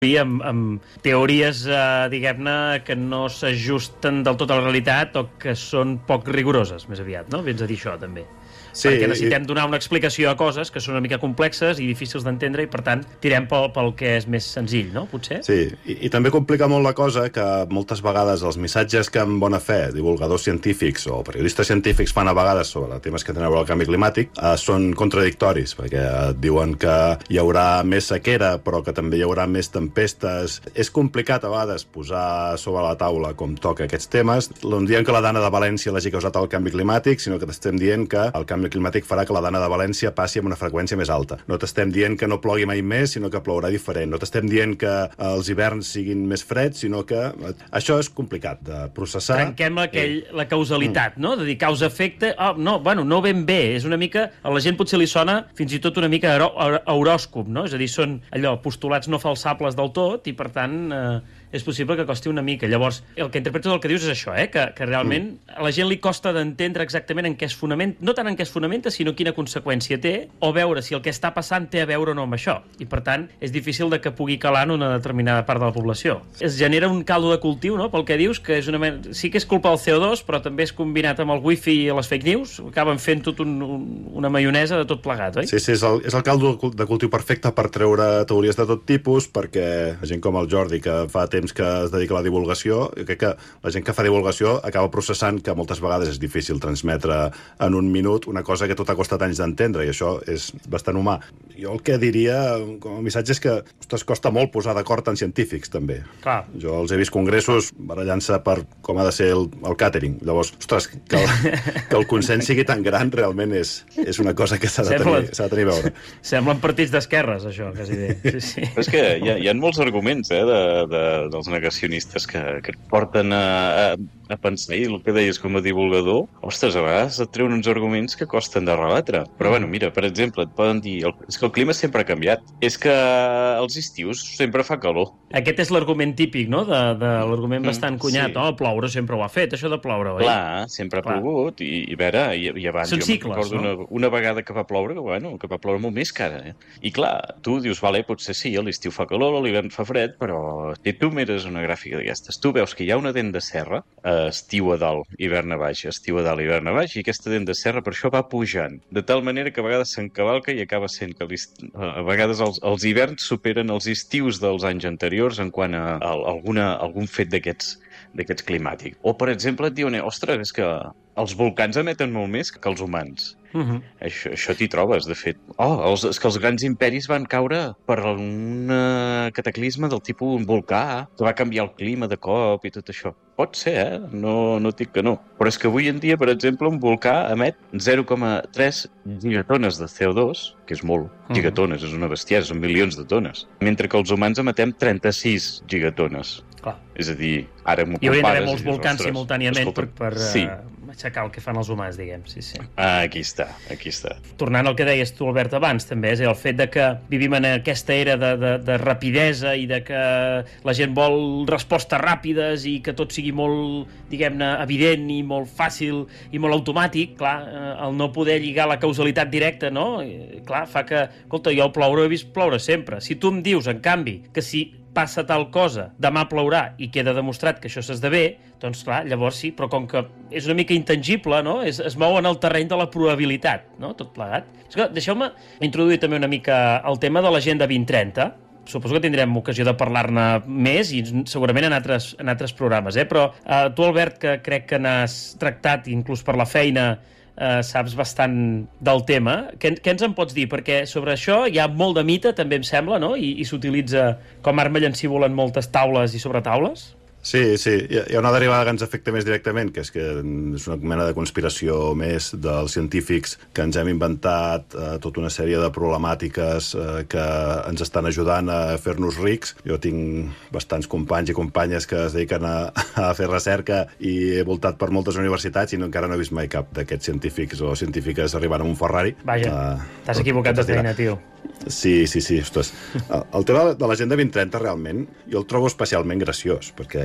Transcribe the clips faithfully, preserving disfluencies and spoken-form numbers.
amb, amb teories, eh, diguem-ne, que no s'ajusten del tot a la realitat o que són poc rigoroses, més aviat, no? Vens a dir això, també. Sí, perquè necessitem i... donar una explicació a coses que són una mica complexes i difícils d'entendre i, per tant, tirem pel, pel que és més senzill, no? Potser? Sí, i, i també complica molt la cosa que moltes vegades els missatges que amb bona fe divulgadors científics o periodistes científics fan a vegades sobre temes que tenen a veure el canvi climàtic eh, són contradictoris, perquè eh, diuen que hi haurà més sequera però que també hi haurà més tempestes. És complicat a vegades posar sobre la taula com toca aquests temes. No diem que la dana de València l'hagi causat el canvi climàtic, sinó que t'estem dient que el canvi climàtic farà que la dana de València passi amb una freqüència més alta. No t'estem dient que no plogui mai més, sinó que plourà diferent. No t'estem dient que els hiverns siguin més freds, sinó que... Això és complicat de processar. Trenquem aquell, la causalitat, mm. no? De dir causa-efecte... Oh, no, bueno, no ben bé. És una mica... A la gent potser li sona fins i tot una mica a horòscop, no? És a dir, són allò, postulats no falsables del tot i, per tant... Eh, és possible que costi una mica. Llavors, el que interpretes del que dius és això, eh? que, que realment mm. a la gent li costa d'entendre exactament en què es fonamenta, no tant en què es fonamenta, sinó quina conseqüència té, o veure si el que està passant té a veure o no amb això. I, per tant, és difícil de que pugui calar en una determinada part de la població. Es genera un caldo de cultiu, no?, pel que dius, que és una men... sí que és culpa del C O dos, però també és combinat amb el wifi i les fake news, acaben fent tot un, un, una maionesa de tot plegat, oi? Sí, sí, és el, és el caldo de cultiu perfecte per treure teories de tot tipus, perquè gent com el Jordi, que fa temps que es dedica a la divulgació, jo crec que la gent que fa divulgació acaba processant que moltes vegades és difícil transmetre en un minut una cosa que tot ha costat anys d'entendre, i això és bastant humà. Jo el que diria com a missatge és que, ostres, costa molt posar d'acord en científics, també. Clar. Jo els he vist congressos barallant-se per com ha de ser el, el càtering. Llavors, ostres, que el, que el consens sigui tan gran realment és, és una cosa que s'ha de, tenir, s'ha de tenir a veure. Semblen partits d'esquerres, això, quasi bé. Sí, sí. Però és que hi ha, hi ha molts arguments eh, de, de, dels negacionistes que, que et porten a, a, a pensar, i el que deies com a divulgador, ostres, a vegades et treuen uns arguments que costen de rebatre. Però bueno, mira, per exemple, et poden dir, el, és que el clima sempre ha canviat, és que els estius sempre fa calor. Aquest és l'argument típic, no?, de, de l'argument bastant mm, cunyat, sí. oh, ploure sempre ho ha fet, això de ploure, oi? Clar, sempre ha Clar. plogut, i, i a veure, i, i abans Són jo cicles, recordo no? una, una vegada que va ploure, que, bueno, que va ploure molt més que ara, eh? I clar, tu dius, vale, potser sí, a l'estiu fa calor, a l'hivern fa fred, però si tu mires una gràfica d'aquestes, tu veus que hi ha una dent de serra, eh, estiu a dalt, hivern a baix, estiu a dalt, hivern a baix, i aquesta dent de serra per això va pujant, de tal manera que a vegades s'encavalca i acaba sent que a vegades els, els hiverns superen els estius dels anys anteriors en quant a, a, a alguna, algun fet d'aquests d'aquests climàtics. O, per exemple, et diuen, ostres, és que els volcans emeten molt més que els humans. Uh -huh. Això, això t'hi trobes, de fet. Oh, els, és que els grans imperis van caure per un cataclisme del tipus un volcà, que va canviar el clima de cop i tot això. Pot ser, eh? No, no et dic que no. Però és que avui en dia, per exemple, un volcà emet zero coma tres gigatones de C O dos, que és molt. Uh-huh. Gigatones, és una bestiesa, són milions de tones. Mentre que els humans emetem trenta-sis gigatones. Clar. És a dir, ara m'ho compares... Hi haurien d'haver molts volcans ostres, simultàniament escolta, per, per sí. uh, aixecar el que fan els humans, diguem. Sí, sí. Ah, aquí està, aquí està. Tornant al que deies tu, Albert, abans, també, és el fet de que vivim en aquesta era de, de, de rapidesa i de que la gent vol respostes ràpides i que tot sigui molt, diguem-ne, evident i molt fàcil i molt automàtic. Clar, eh, el no poder lligar la causalitat directa, no? I, clar, fa que... Escolta, jo el ploure he vist ploure sempre. Si tu em dius, en canvi, que si passa tal cosa, demà plourà i queda demostrat que això s'esdevé, doncs clar, llavors sí, però com que és una mica intangible, no? Es, es mou en el terreny de la probabilitat, no? Tot plegat. Deixeu-me introduir també una mica el tema de l'Agenda vint trenta. Suposo que tindrem ocasió de parlar-ne més i segurament en altres, en altres programes, eh? Però eh, tu, Albert, que crec que n'has tractat inclús per la feina, Uh, saps bastant del tema. Què, què ens en pots dir? Perquè sobre això hi ha molt de mite, també em sembla, no? I, i s'utilitza com arma llancívola en moltes taules i sobretaules. Sí, sí. Hi ha una derivada que ens afecta més directament, que és que és una mena de conspiració més dels científics que ens hem inventat eh, tota una sèrie de problemàtiques eh, que ens estan ajudant a fer-nos rics. Jo tinc bastants companys i companyes que es dediquen a, a fer recerca i he voltat per moltes universitats i no, encara no he vist mai cap d'aquests científics o científiques arribant amb un Ferrari. Vaja, uh, t'has equivocat de feina, tio. Sí, sí, sí, ostres. El tema de l'Agenda vint trenta realment jo el trobo especialment graciós, perquè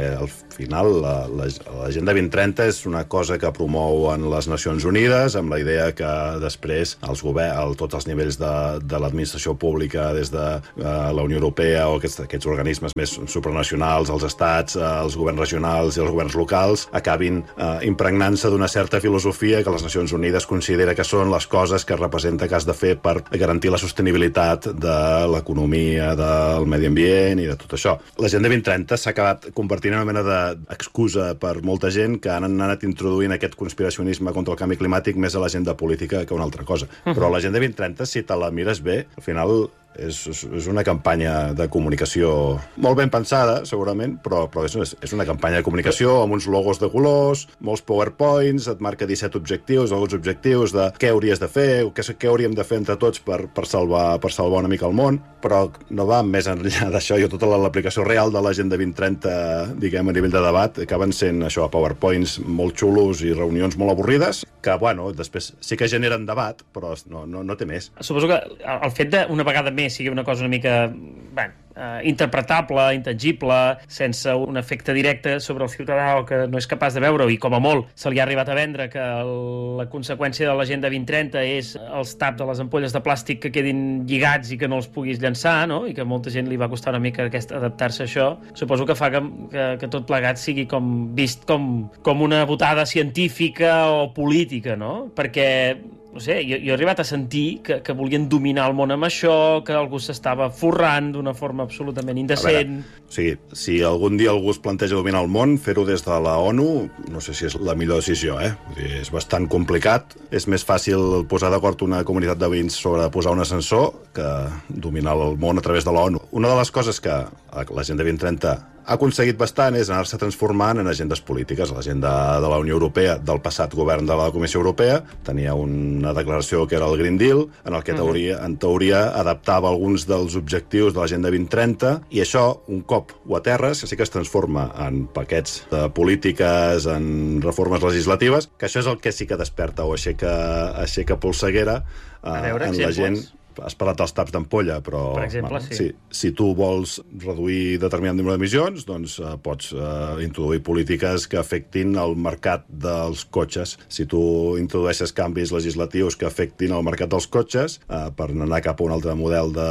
perquè al final l'Agenda vint trenta és una cosa que promouen les Nacions Unides amb la idea que després els governs, tots els nivells de, de l'administració pública, des de uh, la Unió Europea o aquests, aquests organismes més supranacionals, els estats, uh, els governs regionals i els governs locals, acabin uh, impregnant-se d'una certa filosofia que les Nacions Unides considera que són les coses que representa que has de fer per garantir la sostenibilitat de l'economia, del medi ambient i de tot això. L'Agenda vint trenta s'ha acabat convertint en una mena d'excusa per molta gent que han anat introduint aquest conspiracionisme contra el canvi climàtic més a l'agenda política que una altra cosa. Però l'Agenda vint trenta, si te la mires bé, al final és, és una campanya de comunicació molt ben pensada, segurament, però, però és, és una campanya de comunicació amb uns logos de colors, molts powerpoints, et marca disset objectius, alguns objectius de què hauries de fer, o què, què hauríem de fer entre tots per, per, salvar, per salvar una mica el món, però no va més enllà d'això. Jo tota l'aplicació real de l'Agenda vint trenta, diguem, a nivell de debat, acaben sent això, powerpoints molt xulos i reunions molt avorrides, que, bueno, després sí que generen debat, però no, no, no té més. Suposo que el fet d'una vegada més sigui una cosa una mica, bueno, uh, interpretable, intangible, sense un efecte directe sobre el ciutadà o que no és capaç de veure-ho, i com a molt se li ha arribat a vendre que la conseqüència de l'Agenda vint trenta és els taps de les ampolles de plàstic que quedin lligats i que no els puguis llançar, no? I que a molta gent li va costar una mica aquest, adaptar-se a això, suposo que fa que, que, que tot plegat sigui com vist com, com una botada científica o política, no? Perquè no sé, jo, jo he arribat a sentir que, que volien dominar el món amb això, que algú s'estava forrant d'una forma absolutament indecent. Veure, o sigui, si algun dia algú es planteja dominar el món, fer-ho des de la ONU, no sé si és la millor decisió, eh? Vull dir, és bastant complicat. És més fàcil posar d'acord una comunitat de veïns sobre posar un ascensor que dominar el món a través de la ONU. Una de les coses que l'Agenda vint trenta ha aconseguit bastant és anar-se transformant en agendes polítiques. L'agenda de la Unió Europea, del passat govern de la Comissió Europea, tenia una declaració que era el Green Deal, en el que teoria, en teoria adaptava alguns dels objectius de l'Agenda vint trenta, i això, un cop ho aterres, que sí que es transforma en paquets de polítiques, en reformes legislatives, que això és el que sí que desperta o aixeca, aixeca polseguera eh, veure, en la gent. Has parlat dels taps d'ampolla, però per exemple, bueno, sí. si, si tu vols reduir determinat número d'emissions, doncs eh, pots eh, introduir polítiques que afectin el mercat dels cotxes. Si tu introdueixes canvis legislatius que afectin el mercat dels cotxes eh, per anar cap a un altre model de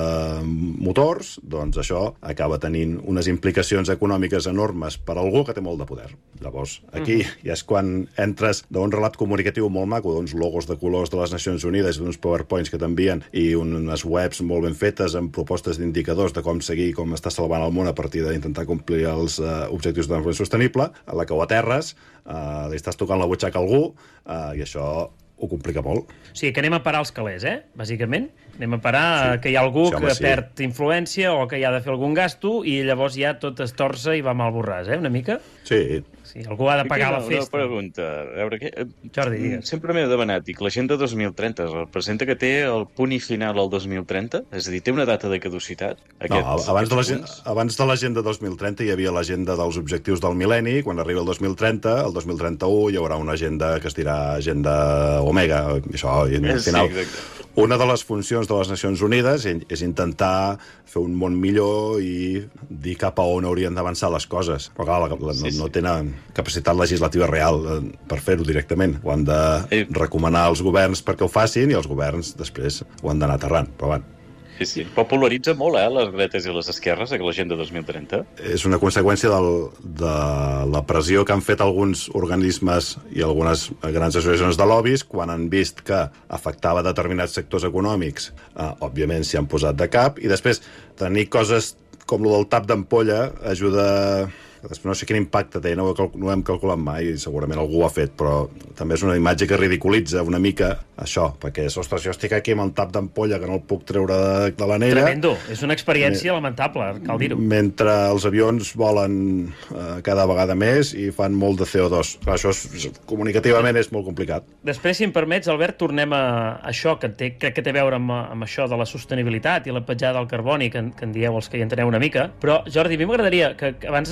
motors, doncs això acaba tenint unes implicacions econòmiques enormes per a algú que té molt de poder. Llavors, aquí mm. ja és quan entres d'un relat comunicatiu molt maco, d'uns logos de colors de les Nacions Unides, d'uns powerpoints que t'envien i un unes webs molt ben fetes amb propostes d'indicadors de com seguir, com està salvant el món a partir d'intentar complir els uh, objectius de desenvolupament sostenible, a la que ho aterres, uh, li estàs tocant la butxaca a algú, uh, i això ho complica molt. O sigui, que anem a parar els calés, eh? Bàsicament. Anem a parar sí. que hi ha algú sí, home, que sí. perd influència o que hi ha de fer algun gasto i llavors ja tot es torça i va mal borràs, eh? Una mica? Sí. Sí, algú ha de pagar la festa. Una pregunta. A veure, què... Jordi, digues. Sempre m'he demanat, dic, l'Agenda dos mil trenta representa que té el punt i final al dos mil trenta? És a dir, té una data de caducitat? Aquests, no, abans de, abans de l'Agenda dos mil trenta hi havia l'Agenda dels Objectius del Mil·lenni. Quan arriba el dos mil trenta, el dos mil trenta-u hi haurà una agenda que es dirà Agenda Omega. Això, i al final, sí, una de les funcions de les Nacions Unides és intentar fer un món millor i dir cap a on haurien d'avançar les coses. Però clar, la, la, sí, no, no tenen capacitat legislativa real per fer-ho directament. Ho han de recomanar als governs perquè ho facin i els governs després ho han d'anar aterrant. Però bueno. Sí, sí. Popularitza molt, eh, les dretes i les esquerres, eh, l'Agenda dos mil trenta. És una conseqüència del, de la pressió que han fet alguns organismes i algunes grans associacions de lobbies quan han vist que afectava determinats sectors econòmics. Eh, òbviament s'hi han posat de cap. I després tenir coses com el del tap d'ampolla ajuda... Després no sé quin impacte té, no ho, no ho hem calculat mai, segurament algú ho ha fet, però també és una imatge que ridiculitza una mica això, perquè, ostres, jo estic aquí amb el tap d'ampolla que no el puc treure de, de l'anella. Tremendo, és una experiència me... lamentable, cal dir-ho. Mentre els avions volen eh, cada vegada més i fan molt de C O dos. Això és, comunicativament és molt complicat. Després, si em permets, Albert, tornem a això que té, crec que té a veure amb, amb això de la sostenibilitat i la petjada del carboni, que, que en dieu els que hi enteneu una mica, però, Jordi, a mi m'agradaria que abans ens hem quedat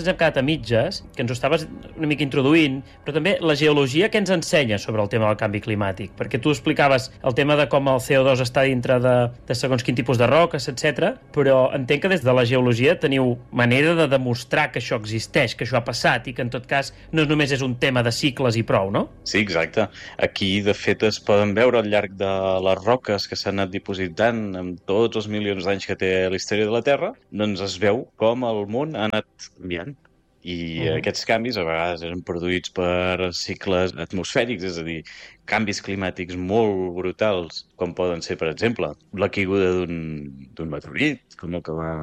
a mitges, que ens ho estaves una mica introduint, però també la geologia que ens ensenya sobre el tema del canvi climàtic, perquè tu explicaves el tema de com el C O dos està dintre de, de segons quin tipus de roques, etcètera, però entenc que des de la geologia teniu manera de demostrar que això existeix, que això ha passat i que en tot cas no només és un tema de cicles i prou, no? Sí, exacte. Aquí, de fet, es poden veure al llarg de les roques que s'han anat dipositant amb tots els milions d'anys que té la història de la Terra, doncs es veu com el món ha anat canviant. I uh-huh. aquests canvis a vegades eren produïts per cicles atmosfèrics, és a dir, canvis climàtics molt brutals, com poden ser, per exemple, la caiguda d'un meteorit, com el que va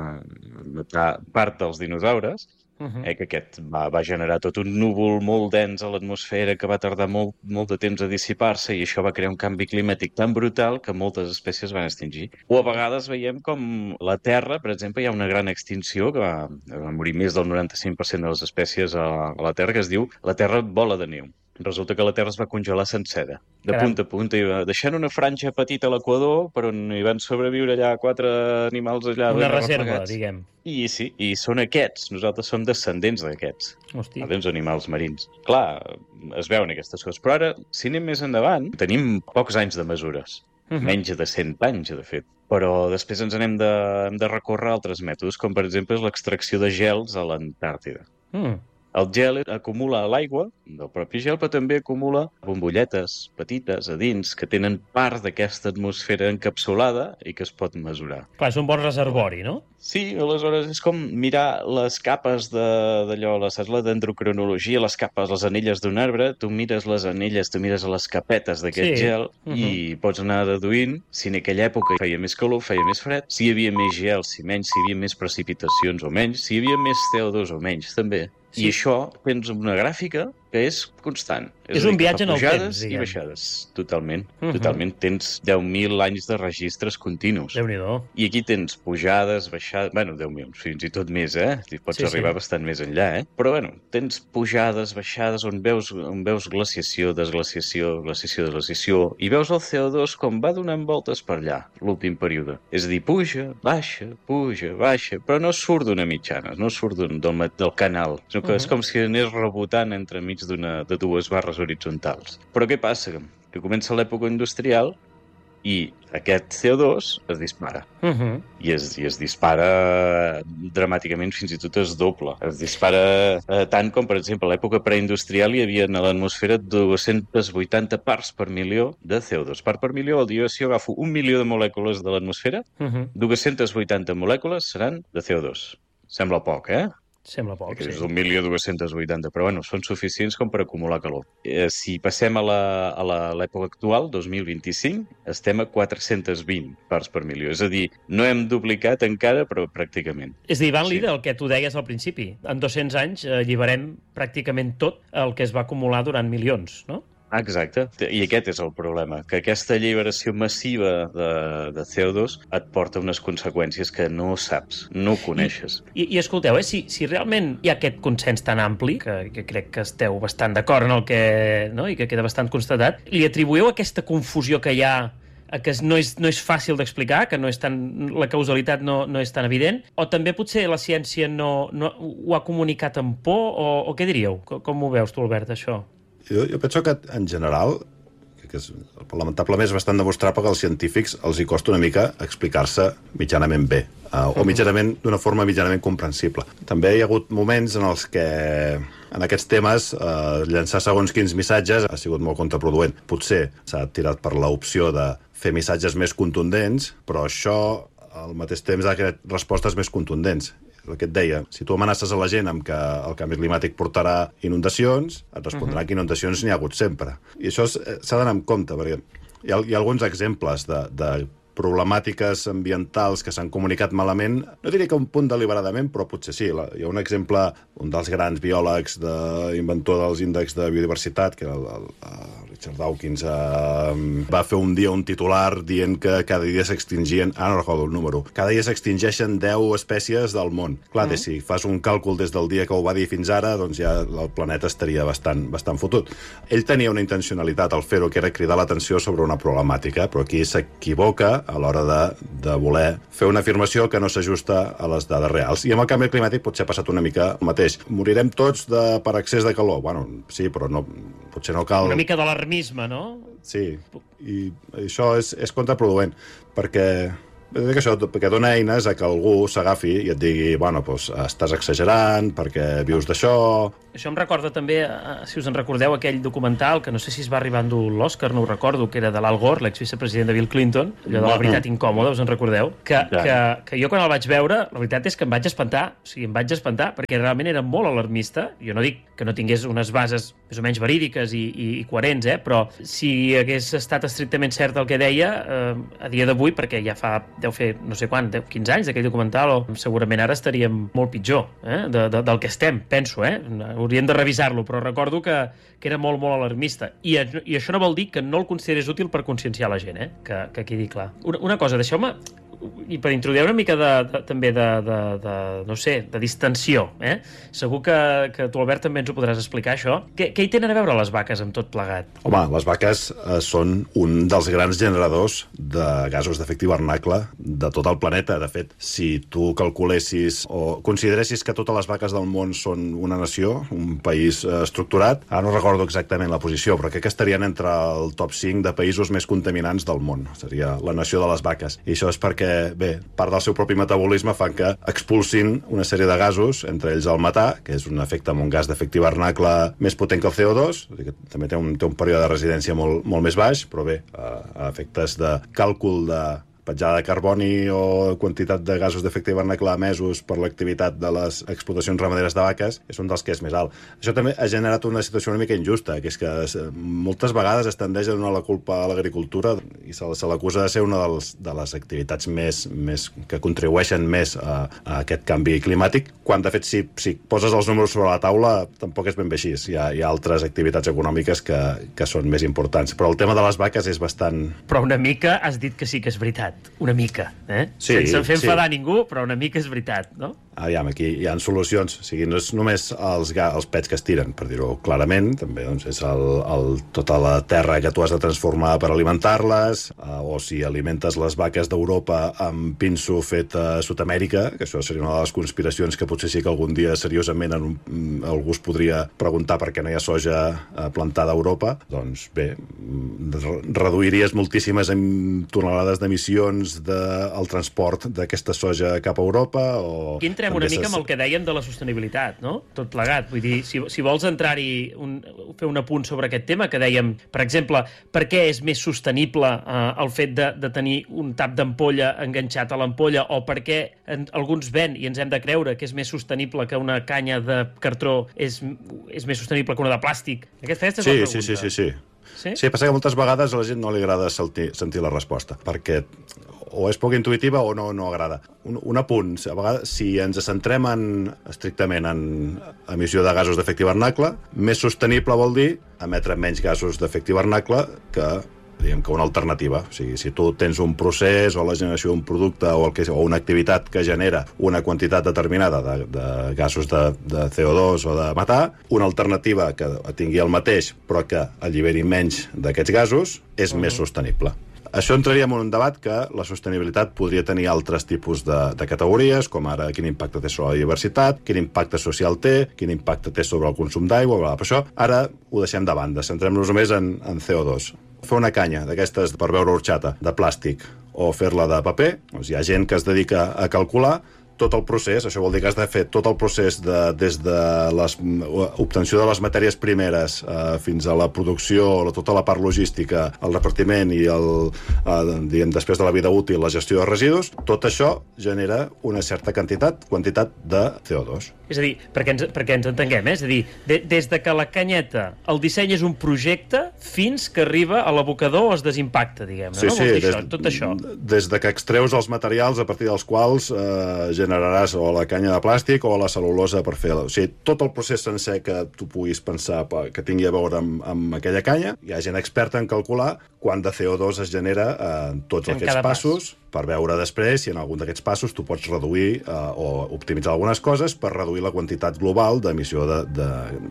matar part dels dinosaures, Uh-huh. eh, que aquest va, va generar tot un núvol molt dens a l'atmosfera que va tardar molt, molt de temps a dissipar-se i això va crear un canvi climàtic tan brutal que moltes espècies van extingir. O a vegades veiem com la Terra, per exemple, hi ha una gran extinció que va, va morir més del noranta-cinc per cent de les espècies a, a la Terra, que es diu la Terra bola de neu. Resulta que la Terra es va congelar sencera, de Caram. punta a punta, i va deixant una franja petita a l'equador, per on hi van sobreviure allà quatre animals allà... Una reserva, diguem. I sí, i són aquests, nosaltres som descendents d'aquests, dels animals marins. Clar, es veuen aquestes coses, però ara, si anem més endavant, tenim pocs anys de mesures, uh-huh. menys de cent anys, de fet. Però després ens n'hem de, hem de recórrer altres mètodes, com per exemple l'extracció de gels a l'Antàrtida. Mm. El gel acumula l'aigua del propi gel, però també acumula bombolletes petites a dins que tenen part d'aquesta atmosfera encapsulada i que es pot mesurar. Clar, és un bon reservori, no? Sí, aleshores és com mirar les capes d'allò, saps, la dendrocronologia, les capes, les anelles d'un arbre, tu mires les anelles, tu mires les capetes d'aquest sí. gel uh-huh. i pots anar deduint si en aquella època feia més calor, feia més fred, si hi havia més gel, si menys, si hi havia més precipitacions o menys, si hi havia més C O dos o menys, també. Sí. I això tens una gràfica que és constant. És, és un viatge en el temps, diguem. I baixades, totalment. Uh-huh. Totalment. Tens deu mil anys de registres continus. Déu-n'hi-do. I aquí tens pujades, baixades... Bueno, deu mil, fins i tot més, eh? Pots sí, arribar sí. bastant més enllà, eh? Però, bueno, tens pujades, baixades, on veus, on veus glaciació, desglaciació, glaciació, desglaciació, i veus el C O dos com va donant voltes per allà, l'últim període. És a dir, puja, baixa, puja, baixa, però no surt d'una mitjana, no surt del, del canal, sinó que uh-huh. és com si anés rebotant entre mig d'una de dues barres horitzontals. Però què passa? Que comença l'època industrial i aquest C O dos es dispara. Uh-huh. I, es, I es dispara dramàticament, fins i tot es doble. Es dispara eh, tant com, per exemple, a l'època preindustrial hi havia a l'atmosfera dues-centes vuitanta parts per milió de C O dos. Part per milió vol dir, si jo agafo un milió de molècules de l'atmosfera, uh-huh. dues-centes vuitanta molècules seran de C O dos. Sembla poc, eh? Sembla poc, que sí. És un milió dues-centes vuitanta, però bueno, són suficients com per acumular calor. Eh, si passem a l'època actual, dos mil vint-i-cinc, estem a quatre-centes vint parts per milió. És a dir, no hem duplicat encara, però pràcticament. És a dir, van sí. líder, el que tu deies al principi. En dos-cents anys eh, alliberem pràcticament tot el que es va acumular durant milions, no? Exacte, i aquest és el problema, que aquesta alliberació massiva de, de C O dos et porta unes conseqüències que no saps, no coneixes. I, i, i escolteu, eh, si, si realment hi ha aquest consens tan ampli, que, que crec que esteu bastant d'acord en el que, no? I que queda bastant constatat, li atribuïu aquesta confusió que hi ha que no és, no és fàcil d'explicar, que no és tan, la causalitat no, no és tan evident, o també potser la ciència no, no ho ha comunicat amb por, o, o què diríeu? Com, com ho veus tu, Albert, això? Jo, jo penso que, en general, que és, lamentablement és bastant demostrable que als científics els hi costa una mica explicar-se mitjanament bé, uh, o mitjanament d'una forma mitjanament comprensible. També hi ha hagut moments en els que en aquests temes uh, llançar segons quins missatges ha sigut molt contraproduent. Potser s'ha tirat per l'opció de fer missatges més contundents, però això al mateix temps ha creat respostes més contundents. El que et deia, si tu amenaces a la gent amb que el canvi climàtic portarà inundacions, et respondran uh-huh. que inundacions n'hi ha hagut sempre. I això s'ha d'anar amb compte, perquè hi ha, hi ha alguns exemples de, de problemàtiques ambientals que s'han comunicat malament, no diria que un punt deliberadament, però potser sí. Hi ha un exemple, un dels grans biòlegs, de, inventor dels índexs de biodiversitat, que era el, el, el Richard Dawkins eh, va fer un dia un titular dient que cada dia s'extingien, ara no recordo el número, cada dia s'extingeixen deu espècies del món. Clar, mm. si fas un càlcul des del dia que ho va dir fins ara, doncs ja el planeta estaria bastant, bastant fotut. Ell tenia una intencionalitat al fer-ho, que era cridar l'atenció sobre una problemàtica, però aquí s'equivoca a l'hora de, de voler fer una afirmació que no s'ajusta a les dades reals. I amb el canvi climàtic potser ha passat una mica el mateix. Morirem tots de, per excés de calor. Bueno, sí, però no, potser no cal... Una mica d'alarmisme, no? Sí, i això és, és contraproduent, perquè... Dic això, perquè dona eines a que algú s'agafi i et digui, bueno, doncs estàs exagerant perquè vius d'això... Això em recorda també, si us en recordeu, aquell documental, que no sé si es va arribar a endur l'Oscar, no ho recordo, que era de l'Al Gore, l'exvicepresident de Bill Clinton, allò de La veritat incòmoda, us en recordeu? Que, que, que jo quan el vaig veure, la veritat és que em vaig espantar, o sigui, em vaig espantar, perquè realment era molt alarmista. Jo no dic que no tingués unes bases més o menys verídiques i, i, i coherents, eh? Però si hagués estat estrictament cert el que deia, eh, a dia d'avui, perquè ja fa, deu fer no sé quant, deu, quinze anys d'aquell documental, o segurament ara estaríem molt pitjor eh? de, de, del que estem, penso, eh? Hauríem de revisar-lo, però recordo que, que era molt, molt alarmista. I, I això no vol dir que no el consideris útil per conscienciar la gent, eh? que, que quedi clar. Una, una cosa, deixeu-me, i per introduir una mica de, de, també de, de, de, no sé, de distensió, eh? Segur que, que tu, Albert, també ens ho podràs explicar, això. Què, què hi tenen a veure les vaques amb tot plegat? Home, les vaques eh, són un dels grans generadors de gasos d'efecte hivernacle de tot el planeta. De fet, si tu calculessis o consideressis que totes les vaques del món són una nació, un país eh, estructurat, ara no recordo exactament la posició, però crec que estarien entre el top cinc de països més contaminants del món. Seria la nació de les vaques. I això és perquè bé, part del seu propi metabolisme fan que expulsin una sèrie de gasos, entre ells el metà, que és un efecte amb un gas d'efecte hivernacle més potent que el C O dos, que també té un, té un període de residència molt, molt més baix, però bé, a, a efectes de càlcul de petjada de carboni o quantitat de gasos d'efecte hivernacle emesos per l'activitat de les explotacions ramaderes de vaques és un dels que és més alt. Això també ha generat una situació una mica injusta, que és que moltes vegades es tendeix a donar la culpa a l'agricultura i se, se l'acusa de ser una dels, de les activitats més, més que contribueixen més a, a aquest canvi climàtic, quan de fet si, si poses els números sobre la taula tampoc és ben bé així. Hi ha, hi ha altres activitats econòmiques que, que són més importants. Però el tema de les vaques és bastant... Però una mica has dit que sí que és veritat. Una mica, eh? Sí, sense fer enfadar sí. ningú, però una mica és veritat, no? Aviam, aquí hi ha solucions. O sigui, no és només els, els pets que es tiren, per dir-ho clarament, també doncs, és el, el, tota la terra que tu has de transformar per alimentar-les, eh, o si alimentes les vaques d'Europa amb pinso fet a Sud-amèrica, que això seria una de les conspiracions que potser sí que algun dia seriosament en un, algú es podria preguntar per què no hi ha soja plantada a Europa, doncs bé, reduiries moltíssimes tonelades d'emissions del transport d'aquesta soja cap a Europa, o... Aquí entrem una mica amb el que dèiem de la sostenibilitat, no? Tot plegat. Vull dir, si, si vols entrar-hi, un, fer un apunt sobre aquest tema, que dèiem, per exemple, per què és més sostenible eh, el fet de, de tenir un tap d'ampolla enganxat a l'ampolla, o per què en, alguns ven i ens hem de creure que és més sostenible que una canya de cartró és, és més sostenible que una de plàstic? Aquesta, aquesta és sí, la pregunta. Sí, sí, sí, sí. Sí? Sí, passa que moltes vegades a la gent no li agrada sentir, sentir la resposta, perquè o és poc intuïtiva o no, no agrada. Un, un apunt, a vegades, si ens centrem en, estrictament en emissió de gasos d'efecte hivernacle, més sostenible vol dir emetre menys gasos d'efecte hivernacle que, diguem, que una alternativa. O sigui, si tu tens un procés o la generació d'un producte o, el que, o una activitat que genera una quantitat determinada de, de gasos de, de C O dos o de metà, una alternativa que tingui el mateix però que alliberi menys d'aquests gasos és uh-huh. més sostenible. Això entraria en un debat que la sostenibilitat podria tenir altres tipus de, de categories, com ara quin impacte té sobre la diversitat, quin impacte social té, quin impacte té sobre el consum d'aigua, bla, bla. Per això ara ho deixem de banda, centrem-nos només en, en C O dos. Fer una canya d'aquestes per beure horxata de plàstic o fer-la de paper, doncs hi ha gent que es dedica a calcular tot el procés, això vol dir que has de fer tot el procés de, des de l'obtenció de les matèries primeres eh, fins a la producció, tota la part logística, el repartiment i el, eh, diguem, després de la vida útil, la gestió de residus, tot això genera una certa quantitat, quantitat de C O dos. És a dir, perquè ens, perquè ens entenguem, eh? És a dir, de, des de que la canyeta, el disseny és un projecte fins que arriba a l'abocador o es desimpacta, diguem-ne, sí, no? Sí, Vols dir des, això, tot això. Des de que extreus els materials a partir dels quals eh, generaràs o la canya de plàstic o la cel·lulosa per fer... O sigui, tot el procés sencer que tu puguis pensar que tingui a veure amb, amb aquella canya, hi ha gent experta en calcular quant de C O dos es genera en tots en aquests passos, pas. Per veure després si en algun d'aquests passos tu pots reduir eh, o optimitzar algunes coses per reduir la quantitat global d'emissió de, de,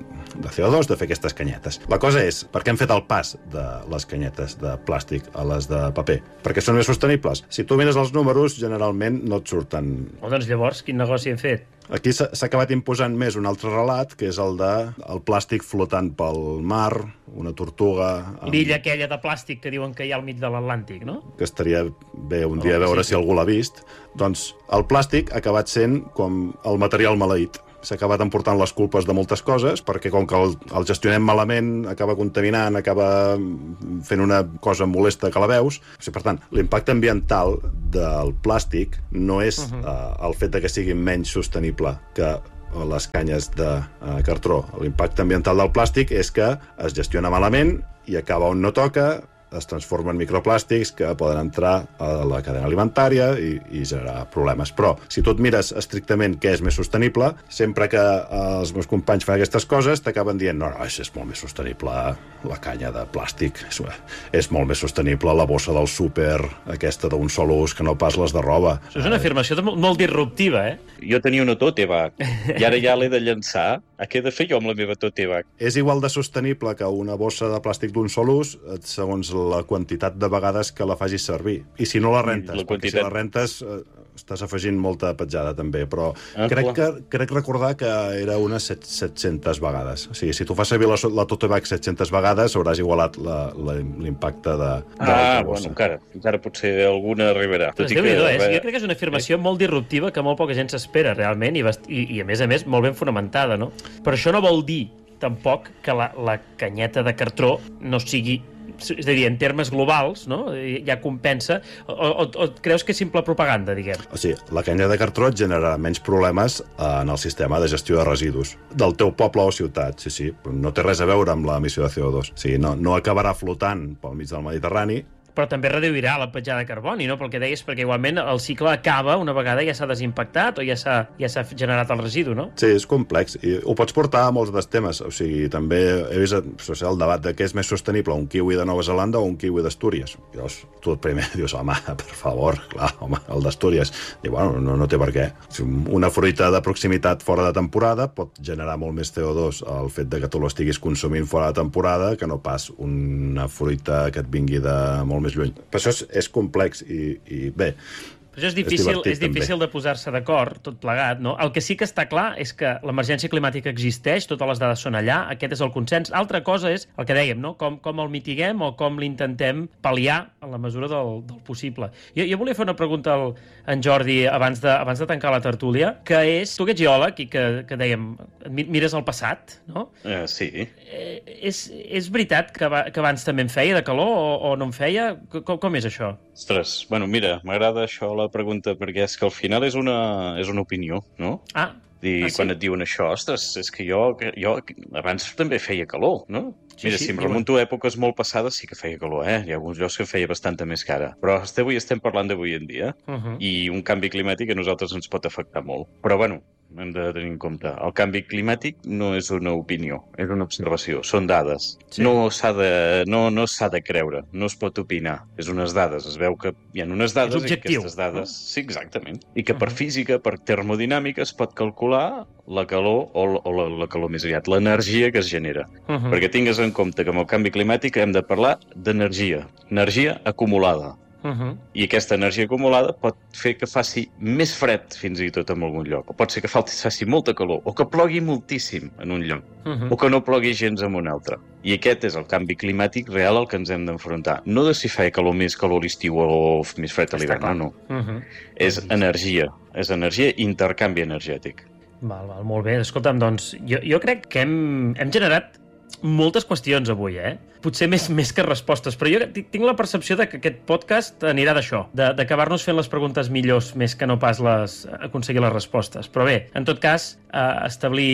de C O dos de fer aquestes canyetes. La cosa és, per què hem fet el pas de les canyetes de plàstic a les de paper? Perquè són més sostenibles. Si tu mires els números, generalment no et surten... O doncs llavors, quin negoci hem fet? Aquí s'ha acabat imposant més un altre relat, que és el de el plàstic flotant pel mar, una tortuga... Amb... L'illa aquella de plàstic que diuen que hi ha al mig de l'Atlàntic, no? Que estaria bé un dia oh, veure sí. si algú l'ha vist. Doncs el plàstic ha acabat sent com el material maleït. S'ha acabat emportant les culpes de moltes coses, perquè com que el, el gestionem malament, acaba contaminant, acaba fent una cosa molesta que la veus. O sigui, per tant, l'impacte ambiental del plàstic no és uh -huh. uh, el fet de que sigui menys sostenible que les canyes de uh, cartró. L'impacte ambiental del plàstic és que es gestiona malament i acaba on no toca, es transformen en microplàstics que poden entrar a la cadena alimentària i, i generar problemes. Però, si tu et mires estrictament què és més sostenible, sempre que els meus companys fan aquestes coses, t'acaben dient, no, no, és, és molt més sostenible la canya de plàstic, és, és molt més sostenible la bossa del súper, aquesta d'un sol ús, que no pas les de roba. Això és una afirmació molt, molt disruptiva, eh? Jo tenia una tote bag, i ara ja l'he de llançar. A què he de fer jo amb la meva tote bag? És igual de sostenible que una bossa de plàstic d'un sol ús, segons la quantitat de vegades que la facis servir. I si no la rentes, la quantitat... perquè si la rentes eh, estàs afegint molta petjada també, però ah, crec, que, crec recordar que era unes set-centes vegades. O sigui, si tu fas servir la, la tote bag set-centes vegades, hauràs igualat l'impacte de, de ah, bueno, encara, encara potser alguna arribarà. Tot i que, eh? Jo crec que és una afirmació eh? molt disruptiva que molt poca gent s'espera realment i, i, i a més a més molt ben fonamentada, no? Però això no vol dir tampoc que la, la canyeta de cartró no sigui, és a dir, en termes globals, no? Ja compensa, o, o, o creus que és simple propaganda, diguem? O sigui, la canya de cartró et generarà menys problemes en el sistema de gestió de residus del teu poble o ciutat, sí, sí, no té res a veure amb l'emissió de C O dos. O sigui, no, no acabarà flotant pel mig del Mediterrani, però també reduirà la petjada de carboni, no? Pel que deies, perquè igualment el cicle acaba una vegada ja s'ha desimpactat o ja s'ha ja s'ha generat el residu, no? Sí, és complex. I ho pots portar a molts dels temes. O sigui, també he vist el debat de què és més sostenible, un kiwi de Nova Zelanda o un kiwi d'Astúries. Llavors, tu primer dius, home, per favor, clar, home, el d'Astúries. I, bueno, no, no té per què. Una fruita de proximitat fora de temporada pot generar molt més C O dos el fet de que tu l'estiguis consumint fora de temporada que no pas una fruita que et vingui de molt més lluny. Per això és, és complex i, i bé, Però això és difícil, és, és difícil de posar-se d'acord, tot plegat, no? El que sí que està clar és que l'emergència climàtica existeix, totes les dades són allà, aquest és el consens. Altra cosa és el que dèiem, no? Com, com el mitiguem o com l'intentem pal·liar en la mesura del, del possible. Jo, jo volia fer una pregunta al en Jordi abans de, abans de tancar la tertúlia, que és, tu que ets geòleg i que, que dèiem, mires el passat, no? Uh, sí. Eh, és, és veritat que, va, que abans també en feia de calor o, o no en feia? Com, com és això? Ostres, bueno, mira, m'agrada això la pregunta perquè és que al final és una, és una opinió, no? Ah, I ah, sí? quan et diuen això, ostres, és que jo, jo abans també feia calor, no? Sí, Mira, sí, si em remunto a èpoques molt passades sí que feia calor, eh? Hi ha alguns llocs que feia bastanta més cara. Però avui estem parlant d'avui en dia Uh -huh. i un canvi climàtic a nosaltres ens pot afectar molt. Però, bueno, hem de tenir en compte. El canvi climàtic no és una opinió, és una observació, són dades. Sí. No s'ha de, no, no s'ha de creure, no es pot opinar. És unes dades, es veu que hi ha unes dades És objectiu, i aquestes dades... no? Sí, exactament. I que per Uh-huh. física, per termodinàmica, es pot calcular la calor, o, o la, la calor més aviat, l'energia que es genera. Uh -huh. Perquè tingues en compte que amb el canvi climàtic hem de parlar d'energia, energia acumulada. Uh -huh. I aquesta energia acumulada pot fer que faci més fred fins i tot en algun lloc, o pot ser que falti, faci molta calor, o que plogui moltíssim en un lloc, Uh -huh. o que no plogui gens en un altre. I aquest és el canvi climàtic real al que ens hem d'enfrontar. No de si fa calor més calor a l'estiu o més fred a l'hivern, no, no. Uh -huh. És energia, és energia, intercanvi energètic. Val, val, molt bé. Escolta'm, doncs, jo, jo crec que hem, hem generat moltes qüestions avui, eh? Potser més, més que respostes, però jo tinc la percepció de que aquest podcast anirà d'això, d'acabar-nos fent les preguntes millors més que no pas les, aconseguir les respostes. Però bé, en tot cas, eh, establir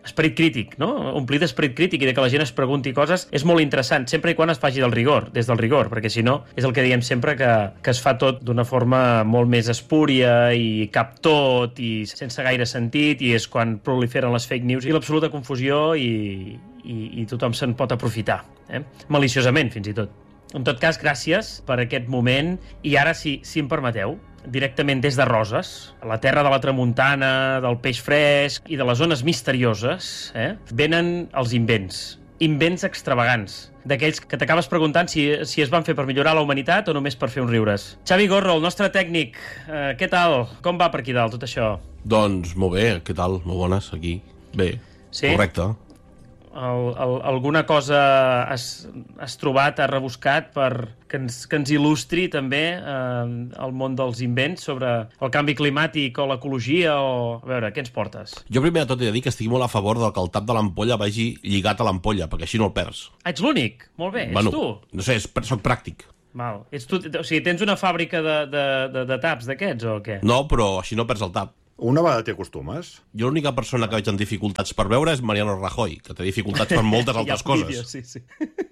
esperit crític, no? Omplir d'esperit crític i de que la gent es pregunti coses és molt interessant, sempre i quan es faci del rigor, des del rigor, perquè si no, és el que diem sempre, que, que es fa tot d'una forma molt més espúria i cap tot i sense gaire sentit, i és quan proliferen les fake news i l'absoluta confusió i, i, i tothom se'n pot aprofitar, eh? Maliciosament, fins i tot. En tot cas, gràcies per aquest moment, i ara, si, si em permeteu, directament des de Roses, a la terra de la tramuntana, del peix fresc i de les zones misterioses, eh, venen els invents. Invents extravagants, d'aquells que t'acabes preguntant si, si es van fer per millorar la humanitat o només per fer uns riures. Xavi Gorro, el nostre tècnic, eh, què tal? Com va per aquí dalt tot això? Doncs molt bé, què tal? Molt bones, aquí. Bé, sí? Correcte. El, el, alguna cosa has, has trobat, has rebuscat per que ens, que ens il·lustri també eh, el món dels invents sobre el canvi climàtic o l'ecologia o... A veure, què ens portes? Jo primer de tot he de dir que estic molt a favor del que el tap de l'ampolla vagi lligat a l'ampolla, perquè així no el perds. Ah, ets l'únic? Molt bé, bueno, ets tu? No sé, és, soc pràctic. Val. Ets tu, o sigui, tens una fàbrica de, de, de, de taps d'aquests o què? No, però així no perds el tap. Una vegada t'hi acostumes? Jo l'única persona que veig amb dificultats per veure és Mariano Rajoy, que té dificultats per moltes altres coses. Vídeo, sí, sí.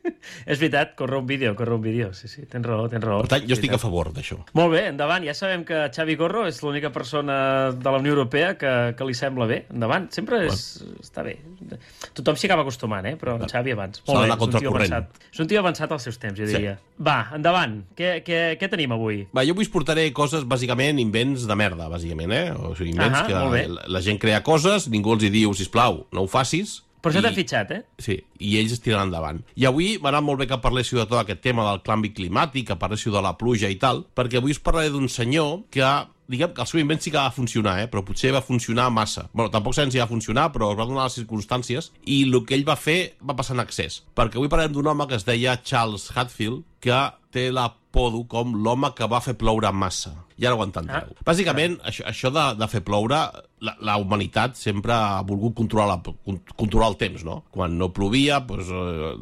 És veritat, corre un vídeo, corre un vídeo, sí, sí, tens raó, tens raó. Per tant, jo estic a favor d'això. Molt bé, endavant, ja sabem que Xavi Gorro és l'única persona de la Unió Europea que, que li sembla bé, endavant, sempre és, bueno. Està bé. Tothom s'hi acaba acostumant, eh? Però en Xavi abans. S'ha d'anar contracorrent. És un tio avançat als seus temps, jo diria. Sí. Va, endavant, què, què, què tenim avui? Va, jo avui us portaré coses, bàsicament, invents de merda, bàsicament, eh? O sigui, invents ah, que la, la gent crea coses, ningú els hi diu, sisplau, no ho facis. Però això t'ha fitxat, eh? Sí, i ells es tiraran endavant. I avui m'ha anat molt bé que parléssiu de tot aquest tema del canvi climàtic, que parléssiu de la pluja i tal, perquè avui us parlaré d'un senyor que, diguem que el seu invent sí que va funcionar, eh? Però potser va funcionar massa. Bueno, tampoc sabem si va funcionar, però es va donar les circumstàncies, i el que ell va fer va passar en excés. Perquè avui parlem d'un home que es deia Charles Hadfield, que té l'apodo com l'home que va fer ploure massa. Ja no ho entendreu. Ah, Bàsicament, ah. això, això de, de fer ploure, la, la humanitat sempre ha volgut controlar, la, controlar el temps, no? Quan no plovia, doncs,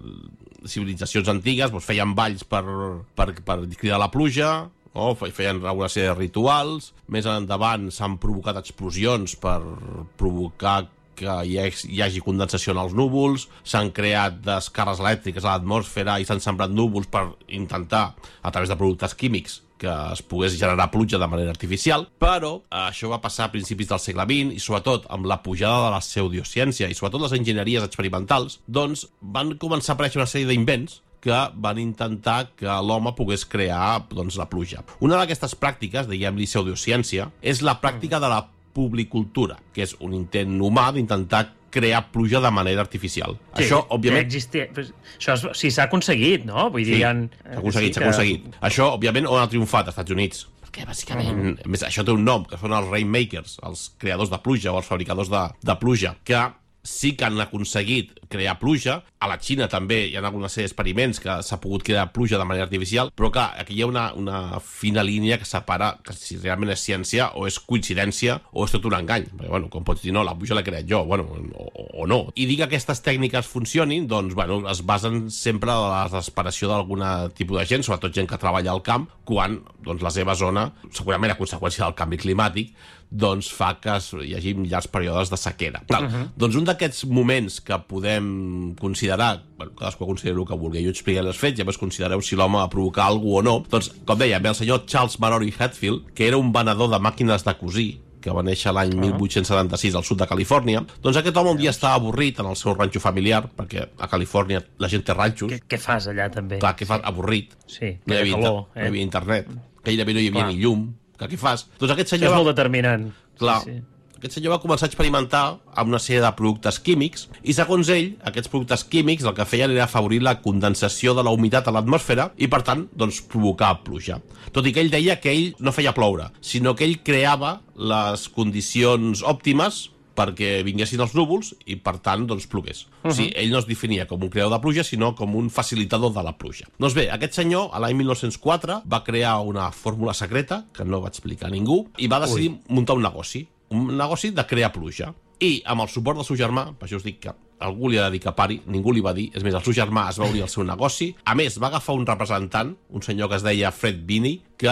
eh, civilitzacions antigues doncs, feien balls per, per, per cridar la pluja, o feien una sèrie de rituals. Més endavant s'han provocat explosions per provocar que hi hagi, hi hagi condensació en els núvols, s'han creat descàrregues elèctriques a l'atmosfera i s'han sembrat núvols per intentar, a través de productes químics, que es pogués generar pluja de manera artificial, però això va passar a principis del segle vint i sobretot amb la pujada de la pseudociència i sobretot les enginyeries experimentals, doncs van començar a aparèixer una sèrie d'invents que van intentar que l'home pogués crear doncs, la pluja. Una d'aquestes pràctiques, diguem-li pseudociència, és la pràctica de la publicultura, que és un intent humà d'intentar crear pluja de manera artificial. Sí, això, òbviament... Existia... Això és... sí, s'ha aconseguit, no? Vull dir, sí, han... s'ha aconseguit, s'ha que... aconseguit. Això, òbviament, on ha triomfat? Als Estats Units. Perquè, bàsicament, uh -huh. més, això té un nom, que són els rainmakers, els creadors de pluja o els fabricadors de, de pluja, que sí que han aconseguit crear pluja. A la Xina també hi ha alguna sèrie d'experiments que s'ha pogut crear pluja de manera artificial, però clar, aquí hi ha una, una fina línia que separa que si realment és ciència o és coincidència o és tot un engany. Perquè, bueno, com pots dir, no, la pluja l'he creat jo, bueno, o, o no. I dir que aquestes tècniques funcionin, doncs, bueno, es basen sempre en la desesperació d'algun tipus de gent, sobretot gent que treballa al camp, quan doncs, la seva zona, segurament a conseqüència del canvi climàtic, doncs fa que hi hagi llargs períodes de sequera. Uh -huh. Doncs un d'aquests moments que podem considerar, bueno, cadascú considera el que vulgui, jo explicaré els fets, ja vos considereu si l'home va provocar alguna cosa o no, doncs, com deia, ve el senyor Charles Mallory Hadfield, que era un venedor de màquines de cosir, que va néixer l'any mil vuit-cents setanta-sis al sud de Califòrnia. Doncs aquest home un dia estava avorrit en el seu ranxo familiar, perquè a Califòrnia la gent té ranxos. Què, què fas allà, també? Clar, què fas? Avorrit. Sí, no hi havia, calor, eh? no hi havia internet. Que gairebé no hi havia Clar. ni llum. Que què fas? Doncs aquest senyor... Això és va... molt determinant. Clar, sí, sí. Aquest senyor va començar a experimentar amb una sèrie de productes químics i, segons ell, aquests productes químics el que feien era afavorir la condensació de la humitat a l'atmosfera i, per tant, doncs, provocar pluja. Tot i que ell deia que ell no feia ploure, sinó que ell creava les condicions òptimes perquè vinguessin els núvols i, per tant, doncs, plogués. Uh -huh. O sigui, ell no es definia com un creador de pluja, sinó com un facilitador de la pluja. Doncs bé, aquest senyor, a l'any mil nou-cents quatre, va crear una fórmula secreta, que no va explicar a ningú, i va decidir Ui. muntar un negoci. Un negoci de crear pluja. I, amb el suport del seu germà, per això us dic que algú li ha de dir que pari, ningú li va dir, és més, el seu germà es va obrir el seu negoci. A més, va agafar un representant, un senyor que es deia Fred Binney, que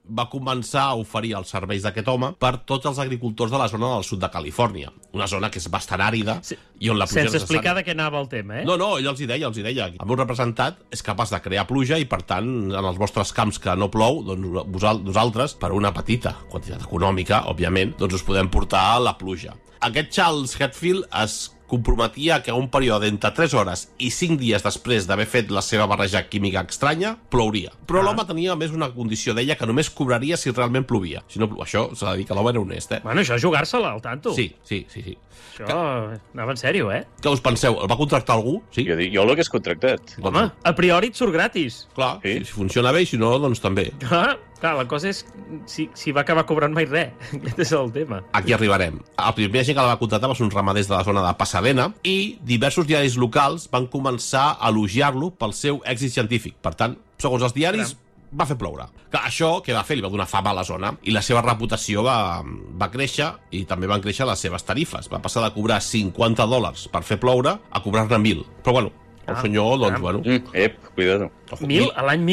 va començar a oferir els serveis d'aquest home per tots els agricultors de la zona del sud de Califòrnia. Una zona que és bastant àrida sí. i on la pluja Sense és explicar de què anava el tema, eh? No, no, ell els hi deia, els hi deia. El meu representat és capaç de crear pluja i, per tant, en els vostres camps que no plou, doncs vosal, nosaltres, per una petita quantitat econòmica, òbviament, doncs us podem portar la pluja. Aquest Charles Hetfield es comprometia que a un període entre tres hores i cinc dies després d'haver fet la seva barreja química estranya, plouria. Però ah. l'home tenia més una condició, deia que només cobraria si realment plovia. Si no, això s'ha de dir que l'home era honest, eh? Bueno, això és jugar-se-la al tanto. Sí, sí, sí, sí. Això que... anava en sèrio, eh? Què us penseu? El va contractar algú? Sí? Jo, dic, jo l'hagués contractat. Home, a priori et surt gratis. Clar, sí. si funciona bé i si no, doncs també. Ah, clar, la cosa és si, si va acabar cobrant mai res. Aquest és el tema. Aquí arribarem. El primer gent que la va contractar va ser un ramaders de la zona de Pasadena i diversos diaris locals van començar a elogiar-lo pel seu èxit científic. Per tant, segons els diaris, Caram. va fer ploure. Que això, què va fer? Li va donar fama a la zona i la seva reputació va, va créixer i també van créixer les seves tarifes. Va passar de cobrar cinquanta dòlars per fer ploure a cobrar-ne mil. Però bueno, el ah, senyor, doncs, bueno... Mm, ep, cuidado. Mil, a l'any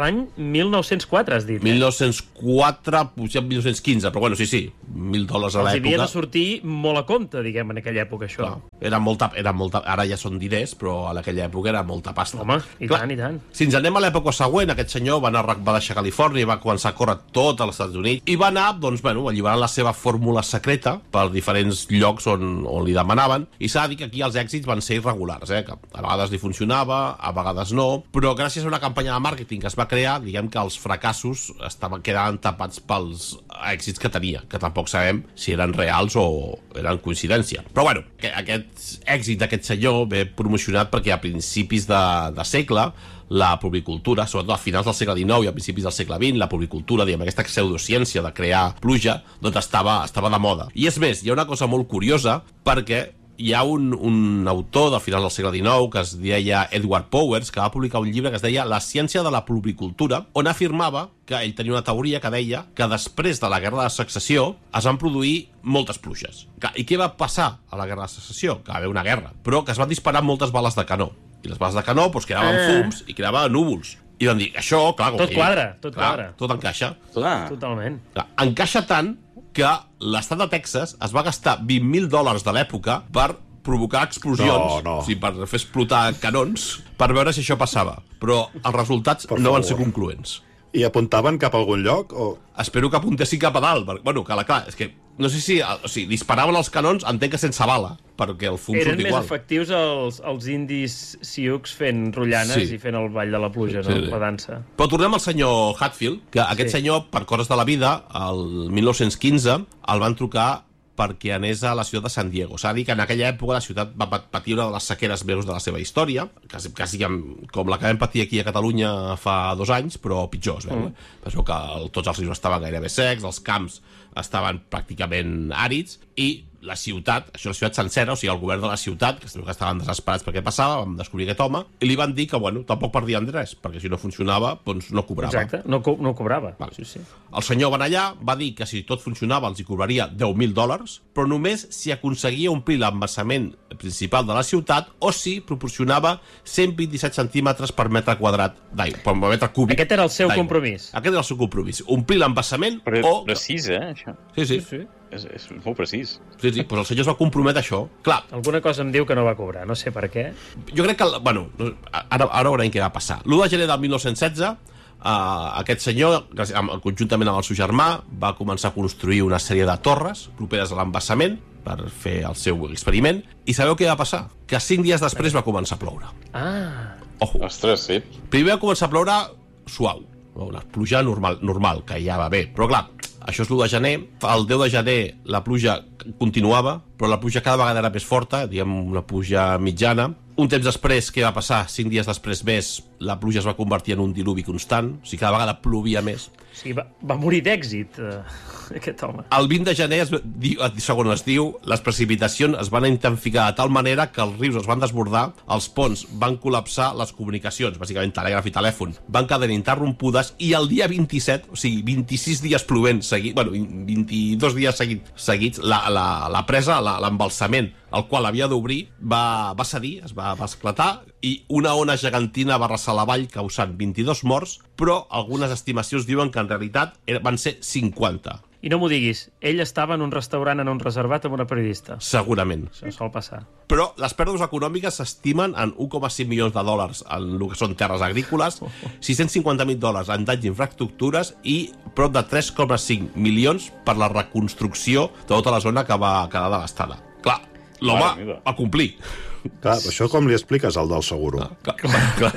mil nou-cents quatre, has dit. Eh? mil nou-cents quatre, potser mil nou-cents quinze, però bueno, sí, sí, mil dòlars a l'època. Els havia de sortir molt a compte, diguem, en aquella època, això. Clar, era molta, era molta, ara ja són diners, però a aquella època era molta pasta. Home, i Clar, tant, i tant. Si ens anem a l'època següent, aquest senyor va, anar, va deixar Califòrnia i va començar a córrer tot als Estats Units i va anar, doncs, bueno, alliberant la seva fórmula secreta per diferents llocs on, on li demanaven, i s'ha de dir que aquí els èxits van ser irregulars, eh? Que a vegades li funcionava, a vegades no, però gràcies a una campanya de màrqueting que es va crear, diguem que els fracassos estaven quedant tapats pels èxits que tenia, que tampoc sabem si eren reals o eren coincidència. Però bueno, aquest èxit d'aquest senyor ve promocionat perquè a principis de, de segle la pulvicultura, sobretot a finals del segle dinou i a principis del segle vint, la pulvicultura, diguem, aquesta pseudociència de crear pluja, doncs estava, estava de moda. I és més, hi ha una cosa molt curiosa, perquè hi ha un, un autor del final del segle dinou que es deia Edward Powers, que va publicar un llibre que es deia La ciència de la pulvicultura, on afirmava que ell tenia una teoria que deia que després de la Guerra de Secessió es van produir moltes pluges. I què va passar a la Guerra de Secessió? Que va haver una guerra, però que es van disparar moltes bales de canó. I les bales de canó doncs, quedaven ah. fums i quedaven núvols. I van dir, això, clar... Tot quadra, tot clar, quadra. Tot encaixa. Clar. Totalment. Clar, encaixa tant que l'estat de Texas es va gastar vint mil dòlars de l'època per provocar explosions, no, no. O sigui, per fer explotar canons, per veure si això passava. Però els resultats per no favor. van ser concloents. I apuntaven cap a algun lloc? O... Espero que apuntessin cap a dalt. Perquè, bueno, clar, clar, és que no sé si... O sigui, disparaven els canons, entenc que sense bala, perquè el fum Eren surt igual. Eren més efectius els, els indis sioux fent rotllanes sí. i fent el ball de la pluja, no? Sí, sí. La dansa. Però tornem al senyor Hatfield, que aquest sí. senyor, per coses de la vida, el mil nou-cents quinze, el van trucar perquè anés a la ciutat de San Diego. S'ha de dir que en aquella època la ciutat va patir una de les sequeres greus de la seva història, quasi, quasi com la que vam patir aquí a Catalunya fa dos anys, però pitjor, es veu. Mm. Eh? Penseu que el, tots els rius estaven gairebé secs, els camps estaven pràcticament àrids, i la ciutat, això la ciutat sencera, o sigui, el govern de la ciutat, que estaven desesperats per què passava, vam descobrir aquest home, i li van dir que, bueno, tampoc perdien res, perquè si no funcionava, doncs no cobrava. Exacte, no, co no cobrava. Vale. Sí, sí. El senyor va anar allà, va dir que si tot funcionava els hi cobraria deu mil dòlars, però només si aconseguia omplir l'embassament principal de la ciutat o si proporcionava cent vint-i-set centímetres per metre quadrat d'aigua, per metre cúbic. Aquest era el seu compromís. Aquest era el seu compromís. Omplir l'embassament o... Però precís, eh, això. Sí, sí. sí, sí. És, és molt precís. Sí, sí, doncs el senyor es va comprometre a això. Clar. Alguna cosa em diu que no va cobrar, no sé per què. Jo crec que, bueno, ara, ara veurem què va passar. l'u de gener del mil nou-cents setze, uh, aquest senyor, conjuntament amb el seu germà, va començar a construir una sèrie de torres properes a l'embassament per fer el seu experiment. I sabeu què va passar? Que cinc dies després va començar a ploure. Ah. Ojo. Ostres, sí. Primer va començar a ploure suau, una pluja normal, normal, que ja va bé. Però clar, això és l'u de gener, el deu de gener la pluja continuava, però la pluja cada vegada era més forta, diguem una pluja mitjana. Un temps després, què va passar? Cinc dies després més, la pluja es va convertir en un diluvi constant, o sigui, cada vegada plovia més. O sigui, va, va morir d'èxit, eh, aquest home. El vint de gener, es, segons es diu, les precipitacions es van intensificar de tal manera que els rius es van desbordar, els ponts van col·lapsar, les comunicacions, bàsicament telègraf i telèfon, van quedar ininterrompudes, i el dia vint-i-set, o sigui, vint-i-sis dies plovent seguits, bueno, vint-i-dos dies seguits, seguits la, la, la presa, l'embalsament, el qual havia d'obrir, va, va cedir, es va, va esclatar, i una ona gegantina va arrasar la vall causant vint-i-dos morts, però algunes estimacions diuen que que en realitat van ser cinquanta. I no m'ho diguis, ell estava en un restaurant en un reservat amb una periodista. Segurament. Això sol passar. Però les pèrdues econòmiques s'estimen en un coma cinc milions de dòlars en el que són terres agrícoles, sis-cents cinquanta mil dòlars en danys d'infraestructures i prop de tres coma cinc milions per la reconstrucció de tota la zona que va quedar devastada. Clar, l'home va complir. Clar, això com li expliques al del seguro? Clar, clar,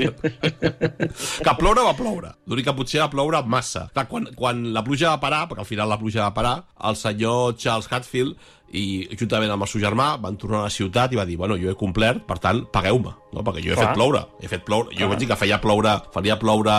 clar. Que ploure va ploure. L'únic que potser va ploure massa. Clar, quan, quan la pluja va parar, perquè al final la pluja va parar, el senyor Charles Hatfield i juntament amb el seu germà van tornar a la ciutat i va dir, bueno, jo he complert, per tant, pagueu-me, no? Perquè jo he clar. fet ploure. He fet ploure. Jo vaig dir que feia ploure, faria ploure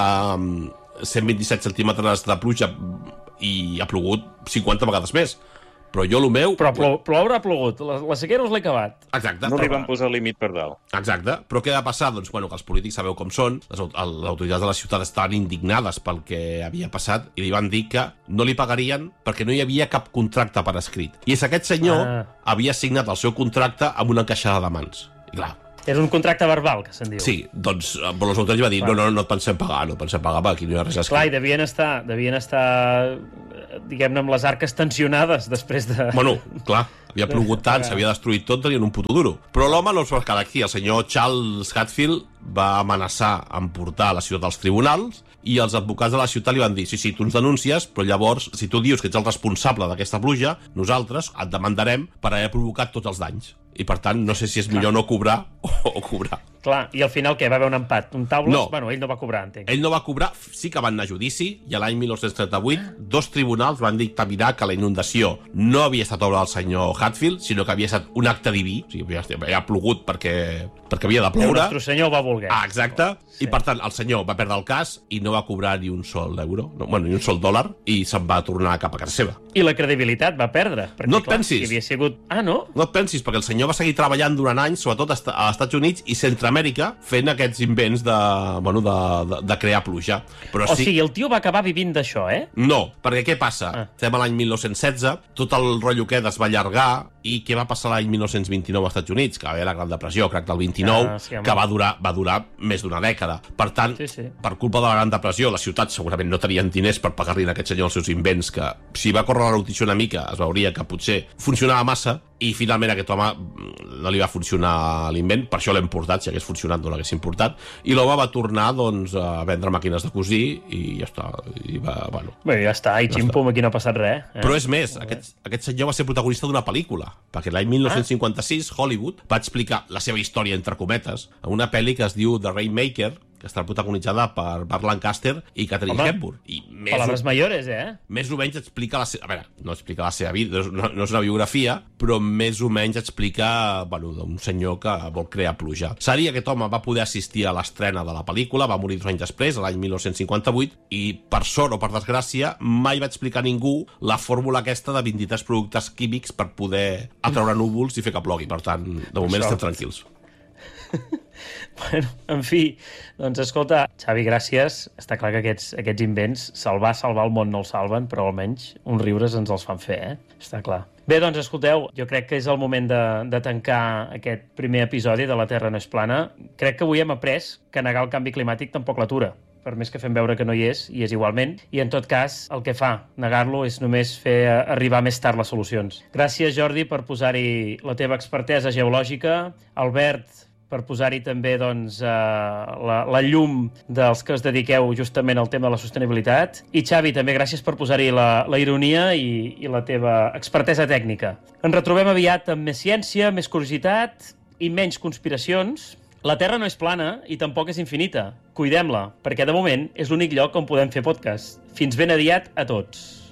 cent vint-i-set centímetres de pluja i ha plogut cinquanta vegades més. Però jo el meu... Però plou, ploure ha plogut, la, la sequera us l'he acabat. Exacte. No li van posar límit per dalt. Exacte. Però què ha passat? Doncs, bueno, que els polítics sabeu com són, les, les autoritats de la ciutat estaven indignades pel que havia passat i li van dir que no li pagarien perquè no hi havia cap contracte per escrit. I és aquest senyor ah. havia signat el seu contracte amb una encaixada de mans. I clar... És un contracte verbal, que se'n diu. Sí, doncs però les autoritats van dir, no, no, no et pensem pagar, no et pensem pagar, perquè aquí no hi ha res escrit. Clar, i devien estar, devien estar diguem-ne, amb les arques tensionades després de... Bueno, clar, havia plogut tant, s'havia destruït tot, tenien un puto duro. Però l'home no es va quedar aquí. El senyor Charles Hatfield va amenaçar en portar la ciutat als tribunals i els advocats de la ciutat li van dir, sí, sí, tu ens denúncies, però llavors, si tu dius que ets el responsable d'aquesta pluja, nosaltres et demandarem per haver provocat tots els danys. I, per tant, no sé si és millor no cobrar o, o cobrar. Clar, i al final què? Va haver un empat? Un taules? No. Bueno, ell no va cobrar, entenc. Ell no va cobrar, sí que van anar a judici, i a l'any mil nou-cents trenta-vuit dos tribunals van dictaminar que la inundació no havia estat obra del senyor Hatfield, sinó que havia estat un acte diví, o sigui, havia, havia plogut perquè, perquè havia de ploure. El nostre senyor va voler. Ah, exacte. Sí. I, per tant, el senyor va perdre el cas i no va cobrar ni un sol euro, no, bueno, ni un sol dòlar, i se'n va tornar cap a casa seva. I la credibilitat va perdre. Perquè, no et clar, pensis. Si havia sigut... Ah, no? No et pensis, perquè el senyor va seguir treballant durant anys, sobretot als Estats Units i Centroamèrica, fent aquests invents de, bueno, de, de, de crear pluja. Però o sí... sigui, el tio va acabar vivint d'això, eh? No, perquè què passa? Ah. Estem a l'any mil nou-cents setze, tot el rotllo aquest es va allargar, i què va passar l'any mil nou-cents vint-i-nou als Estats Units? Que va haver la Gran Depressió, crac del vint-i-nou, ah, sí, que va durar, va durar més d'una dècada. Per tant, sí, sí. per culpa de la Gran Depressió, la ciutat segurament no tenien diners per pagar-li a aquest senyor els seus invents, que si va córrer la notícia una mica es veuria que potser funcionava massa, i finalment aquest home no li va funcionar l'invent, per això l'hem portat, si hagués funcionat no l'haguessin portat, i l'home va tornar doncs, a vendre màquines de cosir i ja està. I va, bueno, Bé, ja està, i xim-pum, aquí no ha passat res. Eh? Però és més, aquest, aquest senyor va ser protagonista d'una pel·lícula, perquè l'any mil nou-cents cinquanta-sis Hollywood va explicar la seva història, entre cometes, en una pel·li que es diu The Rainmaker, que està protagonitzada per Burt Lancaster i Katharine Hepburn. I més palabras mayores, eh? Més o menys explica la seva... A veure, no explica la seva vida, no, no és una biografia, però més o menys explica, bueno, d'un senyor que vol crear pluja. Sari, aquest home, va poder assistir a l'estrena de la pel·lícula, va morir dos anys després, l'any mil nou-cents cinquanta-vuit, i per sort o per desgràcia, mai va explicar a ningú la fórmula aquesta de vint-i-tres productes químics per poder atraure núvols i fer que plogui. Per tant, de moment estem tranquils. Bueno, en fi, doncs escolta, Xavi, gràcies. Està clar que aquests, aquests invents, salvar, salvar el món no el salven, però almenys uns riures ens els fan fer, eh? Està clar. Bé, doncs escolteu, jo crec que és el moment de, de tancar aquest primer episodi de La Terra no és plana. Crec que avui hem après que negar el canvi climàtic tampoc l'atura, per més que fem veure que no hi és, i és igualment, i en tot cas el que fa negar-lo és només fer arribar més tard les solucions. Gràcies, Jordi, per posar-hi la teva expertesa geològica. Albert, per posar-hi també doncs, eh, la, la llum dels que es dediqueu justament al tema de la sostenibilitat. I Xavi, també gràcies per posar-hi la, la ironia i, i la teva expertesa tècnica. Ens retrobem aviat amb més ciència, més curiositat i menys conspiracions. La Terra no és plana i tampoc és infinita. Cuidem-la, perquè de moment és l'únic lloc on podem fer podcast. Fins ben aviat a tots.